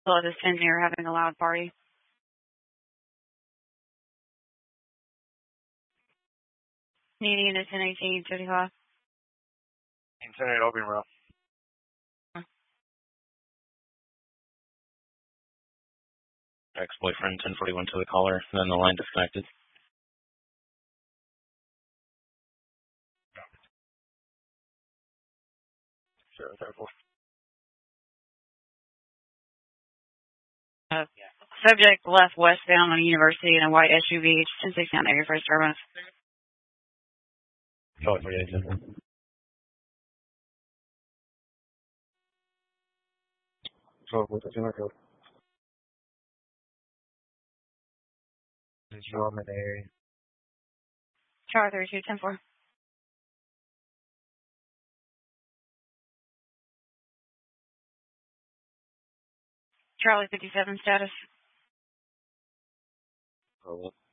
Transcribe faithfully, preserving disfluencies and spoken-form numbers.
Hello, this engineer having a loud party. Needing a ten eighteen fifty-five. Internet open, bro. Ex-boyfriend, ten forty-one to the caller, then the line disconnected. Sure, careful. Uh, subject left westbound on University in a white S U V, ten sixty-nine area first terminus. Charlie forty-eight, ten four. So, what's the general code? Is Rome in the area? Charlie thirty-two, ten four. Charlie fifty-seven status. Oh,